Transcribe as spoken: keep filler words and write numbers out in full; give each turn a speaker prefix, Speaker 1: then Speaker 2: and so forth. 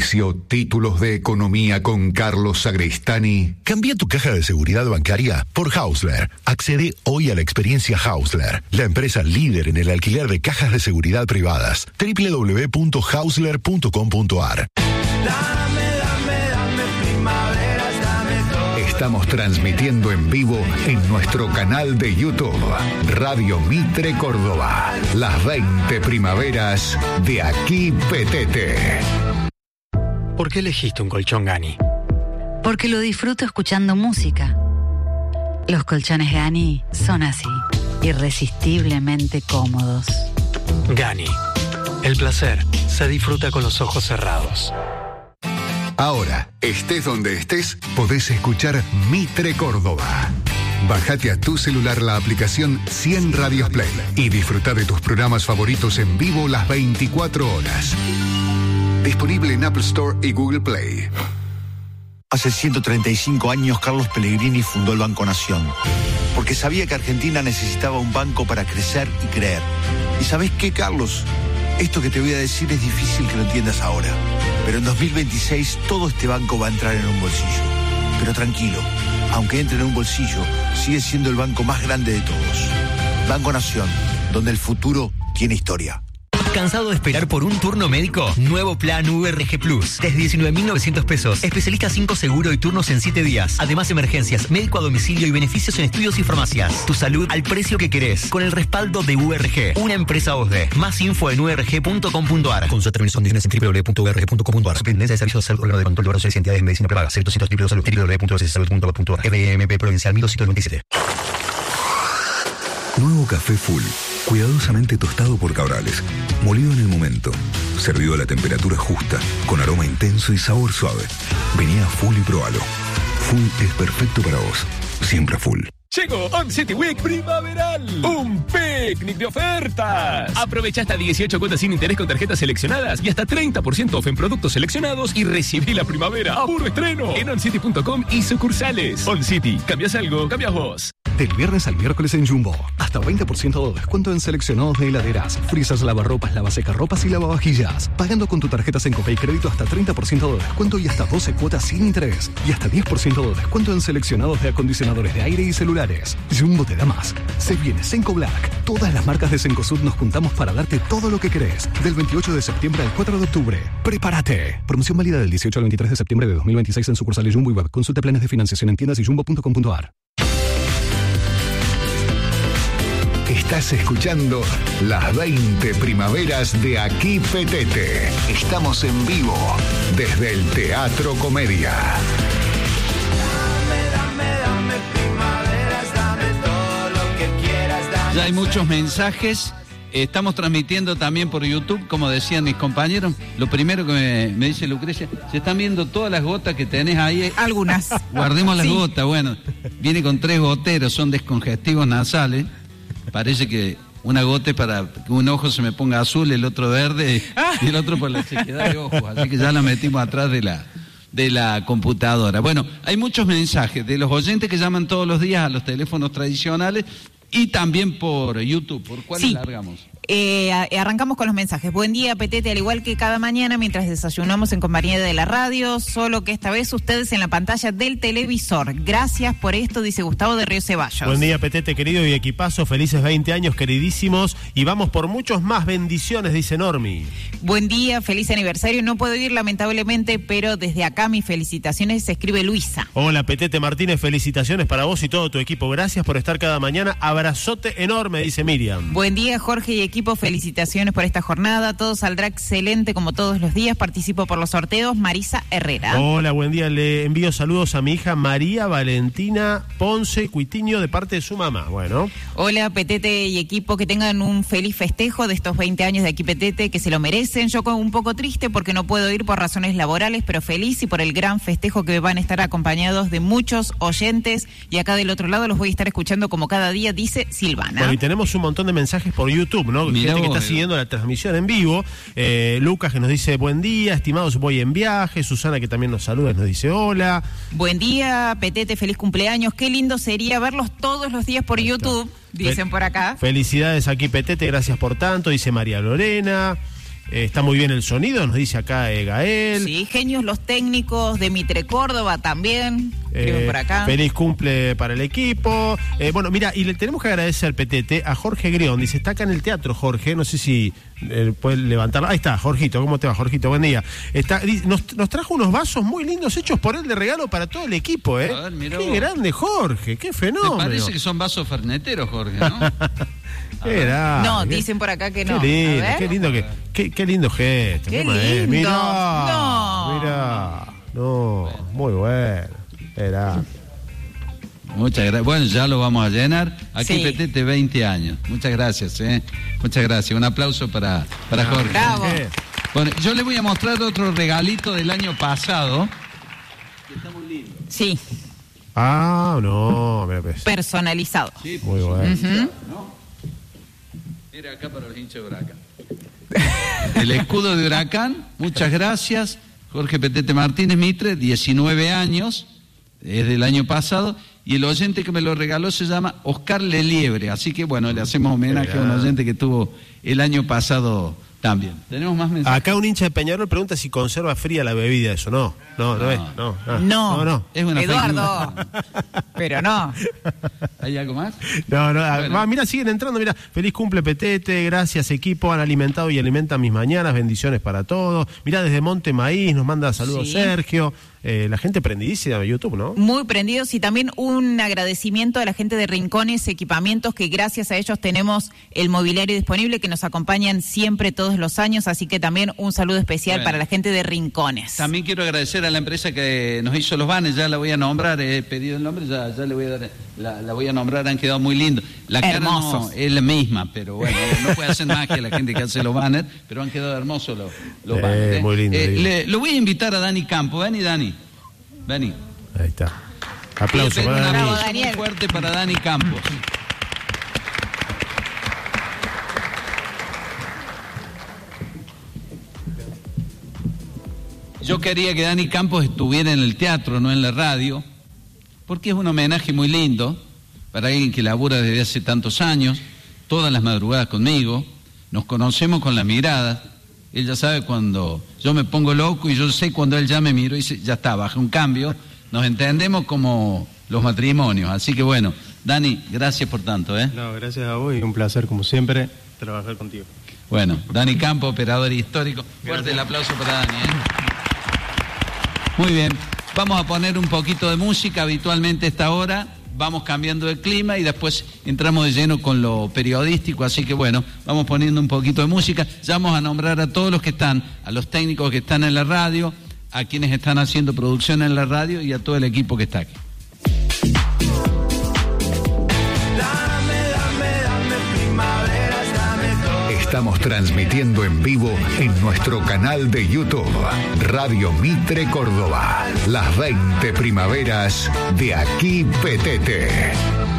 Speaker 1: Auspicio Títulos de Economía con Carlos Sagristani.
Speaker 2: Cambia tu caja de seguridad bancaria por Hausler. Accede hoy a la experiencia Hausler, la empresa líder en el alquiler de cajas de seguridad privadas. doble u doble u doble u punto hausler punto com punto a r.
Speaker 3: Dame, dame, dame primaveras, dame todo.
Speaker 1: Estamos transmitiendo en vivo en nuestro canal de YouTube, Radio Mitre Córdoba. Las veinte primaveras de Aquí Petete.
Speaker 4: ¿Por qué elegiste un colchón Gani?
Speaker 5: Porque lo disfruto escuchando música. Los colchones Gani son así, irresistiblemente cómodos.
Speaker 4: Gani. El placer se disfruta con los ojos cerrados.
Speaker 1: Ahora, estés donde estés, podés escuchar Mitre Córdoba. Bájate a tu celular la aplicación cien Radios Play y disfruta de tus programas favoritos en vivo las veinticuatro horas. Disponible en Apple Store y Google Play.
Speaker 6: Hace ciento treinta y cinco años Carlos Pellegrini fundó el Banco Nación, porque sabía que Argentina necesitaba un banco para crecer y creer. ¿Y sabés qué, Carlos? Esto que te voy a decir es difícil que lo entiendas ahora, pero en dos mil veintiséis todo este banco va a entrar en un bolsillo. Pero tranquilo, aunque entre en un bolsillo, sigue siendo el banco más grande de todos. Banco Nación, donde el futuro tiene historia.
Speaker 7: ¿Cansado de esperar por un turno médico? Nuevo plan U R G Plus. Desde diecinueve mil novecientos pesos. Especialista cinco seguro y turnos en siete días. Además, emergencias, médico a domicilio y beneficios en estudios y farmacias. Tu salud al precio que querés. Con el respaldo de U R G. Una empresa O S D E. Más info en u r g punto com punto a r. Consulta términos y condiciones en doble u doble u doble u punto u r g punto com punto a r. Superintendencia de Servicios de Salud, órgano de control de operaciones y entidades de medicina prepaga. Sector ciento de salud. doble u doble u doble u punto s s salud punto gov punto a r. E D M P Provincial mil doscientos noventa y siete.
Speaker 8: Nuevo café Full, cuidadosamente tostado por Cabrales, molido en el momento, servido a la temperatura justa, con aroma intenso y sabor suave. Vení a Full y probalo. Full es perfecto para vos, siempre Full.
Speaker 9: Llegó On City Week primaveral. Un picnic de ofertas. Aprovecha hasta dieciocho cuotas sin interés con tarjetas seleccionadas y hasta treinta por ciento off en productos seleccionados y recibí la primavera a puro estreno en on city punto com y sucursales. On City, cambias algo, cambias vos.
Speaker 10: Del viernes al miércoles en Jumbo, hasta veinte por ciento de descuento en seleccionados de heladeras, frisas, lavarropas, lavasecarropas y lavavajillas. Pagando con tu tarjeta Sencopay Crédito hasta treinta por ciento de descuento y hasta doce cuotas sin interés. Y hasta diez por ciento de descuento en seleccionados de acondicionadores de aire y celulares. Jumbo te da más. Se viene Senco Black. Todas las marcas de Cencosud nos juntamos para darte todo lo que querés. Del veintiocho de septiembre al cuatro de octubre. ¡Prepárate! Promoción válida del dieciocho al veintitrés de septiembre de dos mil veintiséis en sucursales Jumbo y Web. Consulta planes de financiación en tiendas y jumbo punto com punto a r.
Speaker 1: Estás escuchando las veinte primaveras de Aquí Petete. Estamos en vivo desde el Teatro Comedia.
Speaker 11: Ya hay muchos mensajes. Estamos transmitiendo también por YouTube, como decían mis compañeros. Lo primero que me, me dice Lucrecia, se están viendo todas las gotas que tenés ahí.
Speaker 12: Algunas.
Speaker 11: Guardemos las
Speaker 12: Sí.
Speaker 11: gotas. Bueno, viene con tres goteros, son descongestivos nasales. Parece que una gota para que un ojo se me ponga azul, el otro verde y el otro por la sequedad de ojos. Así que ya la metimos atrás de la... de la computadora. Bueno, hay muchos mensajes de los oyentes que llaman todos los días a los teléfonos tradicionales y también por YouTube. ¿Por cuál
Speaker 12: Sí.
Speaker 11: largamos?
Speaker 12: Eh, arrancamos con los mensajes. Buen día, Petete, al igual que cada mañana mientras desayunamos en compañía de la radio, solo que esta vez ustedes en la pantalla del televisor. Gracias por esto, dice Gustavo de Río Ceballos.
Speaker 13: Buen día, Petete, querido y equipazo, felices veinte años, queridísimos, y vamos por muchos más bendiciones, dice Normi.
Speaker 12: Buen día, feliz aniversario. No puedo ir lamentablemente, pero desde acá mis felicitaciones, se escribe Luisa.
Speaker 13: Hola, Petete Martínez, felicitaciones para vos y todo tu equipo. Gracias por estar cada mañana. Abrazote enorme, dice Miriam.
Speaker 12: Buen día, Jorge y equipo, felicitaciones por esta jornada. Todo saldrá excelente como todos los días. Participo por los sorteos. Marisa Herrera.
Speaker 13: Hola, buen día. Le envío saludos a mi hija María Valentina Ponce Cuitiño de parte de su mamá. Bueno.
Speaker 12: Hola, Petete y equipo, que tengan un feliz festejo de estos veinte años de Aquí Petete, que se lo merecen. Yo con un poco triste porque no puedo ir por razones laborales, pero feliz y por el gran festejo que van a estar acompañados de muchos oyentes. Y acá del otro lado los voy a estar escuchando como cada día, dice Silvana.
Speaker 13: Bueno, y tenemos un montón de mensajes por YouTube, ¿no?
Speaker 11: Mirá
Speaker 13: Gente que
Speaker 11: vos,
Speaker 13: está
Speaker 11: eh.
Speaker 13: siguiendo la transmisión en vivo. Eh, Lucas, que nos dice buen día, estimados, voy en viaje. Susana, que también nos saluda, nos dice hola.
Speaker 12: Buen día, Petete, feliz cumpleaños. Qué lindo sería verlos todos los días por YouTube, dicen por acá.
Speaker 13: Felicidades aquí, Petete, gracias por tanto, dice María Lorena. Eh, está muy bien el sonido, nos dice acá eh, Gael.
Speaker 12: Sí, genios los técnicos de Mitre Córdoba también.
Speaker 13: Eh,
Speaker 12: por acá.
Speaker 13: Feliz cumple para el equipo. Eh, bueno, mira, y le tenemos que agradecer al P T T a Jorge Grión. Dice, está acá en el teatro, Jorge. No sé si eh, puede levantarlo. Ahí está, Jorgito. ¿Cómo te va, Jorgito? Buen día. Está, nos, nos trajo unos vasos muy lindos hechos por él de regalo para todo el equipo, ¿eh?
Speaker 11: A ver, mirá
Speaker 13: qué
Speaker 11: vos.
Speaker 13: grande, Jorge. Qué fenómeno.
Speaker 11: Me parece que son vasos ferneteros, Jorge, ¿no?
Speaker 13: Qué grande.
Speaker 12: No, dicen por acá que no.
Speaker 13: Qué lindo,
Speaker 12: A ver.
Speaker 13: qué lindo, que, qué, qué lindo gesto.
Speaker 12: Qué
Speaker 13: maestro.
Speaker 12: lindo.
Speaker 13: Mirá,
Speaker 12: No.
Speaker 13: mirá. No, muy bueno. Era.
Speaker 11: Muchas gracias. Bueno, ya lo vamos a llenar. Aquí
Speaker 12: Sí.
Speaker 11: P T T veinte años. Muchas gracias, ¿eh? Muchas gracias. Un aplauso para, para Jorge.
Speaker 12: Bravo.
Speaker 11: Bueno, yo les voy a mostrar otro regalito del año pasado.
Speaker 12: Sí,
Speaker 13: Ah, no, mira, pues.
Speaker 12: personalizado.
Speaker 13: Muy bueno.
Speaker 12: Ujú.
Speaker 11: Mira acá para los hinchas de Huracán. El escudo de Huracán, muchas gracias. Jorge Petete Martínez Mitre, diecinueve años, es del año pasado. Y el oyente que me lo regaló se llama Oscar Leliebre. Así que bueno, le hacemos homenaje a un oyente que tuvo el año pasado también. ¿Tenemos más mensajes?
Speaker 13: Acá un hincha de Peñarol pregunta si conserva fría la bebida. Eso no, no, no,
Speaker 11: No.
Speaker 13: es. No, ah,
Speaker 12: No,
Speaker 13: no, no.
Speaker 11: Es una
Speaker 12: Eduardo. Pero no.
Speaker 11: ¿Hay algo más?
Speaker 13: No, no,
Speaker 11: Bueno.
Speaker 13: va, mira, siguen entrando, mira, feliz cumple Petete, gracias equipo, han alimentado y alimentan mis mañanas, bendiciones para todos. Mira, desde Monte Maíz nos manda saludos
Speaker 12: Sí.
Speaker 13: Sergio, eh, la gente prendidísima de YouTube, ¿no?
Speaker 12: Muy prendidos y también un agradecimiento a la gente de Rincones Equipamientos, que gracias a ellos tenemos el mobiliario disponible, que nos acompañan siempre todos los años, así que también un saludo especial
Speaker 11: Bueno.
Speaker 12: para la gente de Rincones.
Speaker 11: También quiero agradecer a la empresa que nos hizo los banners, ya la voy a nombrar, he pedido el nombre, ya, ya le voy a dar, la, la voy a nombrar, han quedado muy lindos. La cara no
Speaker 12: Hermosos.
Speaker 11: es la misma, pero bueno, no puede hacer magia la gente que hace los banners, pero han quedado hermosos los, los
Speaker 13: Eh,
Speaker 11: banners. ¿eh?
Speaker 13: muy lindo,
Speaker 11: Eh,
Speaker 13: lindo.
Speaker 11: le- lo voy a invitar a Dani Campo, vení Dani, vení.
Speaker 13: Ahí está. Aplauso
Speaker 11: Quiero
Speaker 13: para
Speaker 11: pedir un
Speaker 13: Dani.
Speaker 11: aplauso
Speaker 12: Daniel.
Speaker 11: muy fuerte para Dani Campos. Yo quería que Dani Campos estuviera en el teatro, no en la radio, porque es un homenaje muy lindo para alguien que labura desde hace tantos años, todas las madrugadas conmigo, nos conocemos con la mirada, él ya sabe cuando yo me pongo loco y yo sé cuando él ya me miro y dice, ya está, baja un cambio, nos entendemos como los matrimonios, así que bueno, Dani, gracias por tanto, ¿eh?
Speaker 14: No, gracias a vos y un placer como siempre trabajar contigo.
Speaker 11: Bueno, Dani Campo, operador histórico. Fuerte el aplauso para Dani, ¿eh? Muy bien, vamos a poner un poquito de música habitualmente a esta hora, vamos cambiando de clima y después entramos de lleno con lo periodístico, así que bueno, vamos poniendo un poquito de música. Ya vamos a nombrar a todos los que están, a los técnicos que están en la radio, a quienes están haciendo producción en la radio y a todo el equipo que está aquí.
Speaker 1: Estamos transmitiendo en vivo en nuestro canal de YouTube, Radio Mitre Córdoba, las veinte primaveras de Aquí Petete.